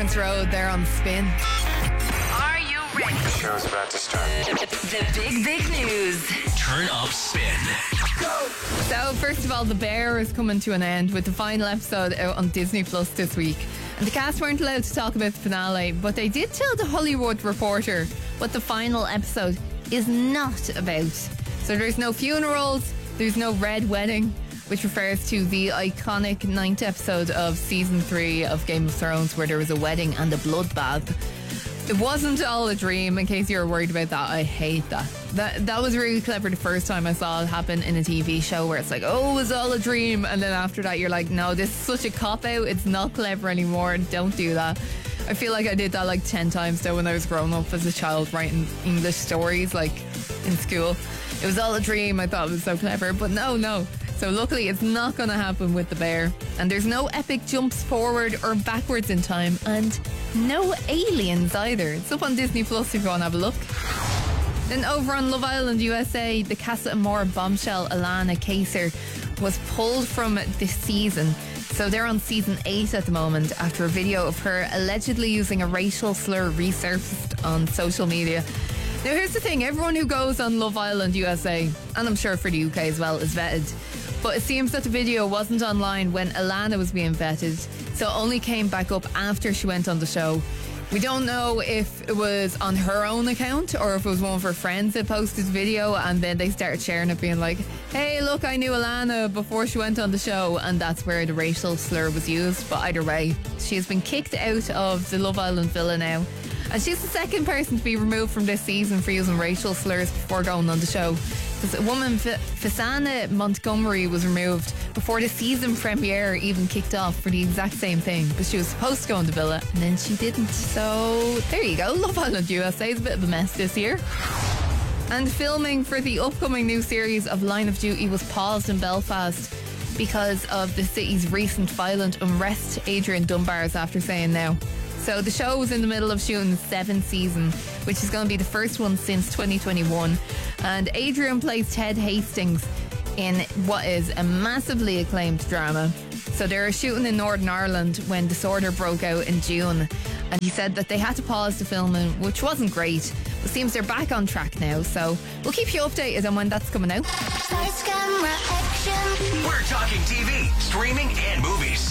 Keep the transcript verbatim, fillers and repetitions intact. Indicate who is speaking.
Speaker 1: Saints Row there on Spin.
Speaker 2: Are you ready?
Speaker 3: The show's about to start.
Speaker 2: The big, big news.
Speaker 4: Turn up Spin.
Speaker 1: Go! So, first of all, The Bear is coming to an end with the final episode out on Disney Plus this week. And the cast weren't allowed to talk about the finale, but they did tell The Hollywood Reporter what the final episode is not about. So there's no funerals, there's no red wedding, which refers to the iconic ninth episode of season three of Game of Thrones, where there was a wedding and a bloodbath. It wasn't all a dream, in case you were worried about that. I hate that. That that was really clever the first time I saw it happen in a T V show, where it's like, oh, it was all a dream. And then after that, you're like, no, this is such a cop-out. It's not clever anymore. Don't do that. I feel like I did that like ten times though when I was growing up as a child, writing English stories, like in school. It was all a dream. I thought it was so clever. But no, no. So luckily it's not going to happen with The Bear. And there's no epic jumps forward or backwards in time. And no aliens either. It's up on Disney Plus if you want to have a look. Then over on Love Island U S A, the Casa Amor bombshell Alana Kaser was pulled from this season. So they're on season eight at the moment after a video of her allegedly using a racial slur resurfaced on social media. Now here's the thing, everyone who goes on Love Island U S A, and I'm sure for the U K as well, is vetted. But it seems that the video wasn't online when Alana was being vetted, so it only came back up after she went on the show. We don't know if it was on her own account or if it was one of her friends that posted the video and then they started sharing it, being like, hey, look, I knew Alana before she went on the show, and that's where the racial slur was used. But either way, she has been kicked out of the Love Island villa now. And she's the second person to be removed from this season for using racial slurs before going on the show. Because a woman, F- Fasana Montgomery, was removed before the season premiere even kicked off for the exact same thing. But she was supposed to go on the villa and then she didn't. So there you go. Love Island U S A is a bit of a mess this year. And filming for the upcoming new series of Line of Duty was paused in Belfast because of the city's recent violent unrest, Adrian Dunbar is after saying now. So the show was in the middle of shooting the seventh season, which is going to be the first one since twenty twenty-one. And Adrian plays Ted Hastings in what is a massively acclaimed drama. So they were shooting in Northern Ireland when disorder broke out in June. And he said that they had to pause the filming, which wasn't great. But it seems they're back on track now. So we'll keep you updated on when that's coming out.
Speaker 4: We're talking T V, streaming, and movies.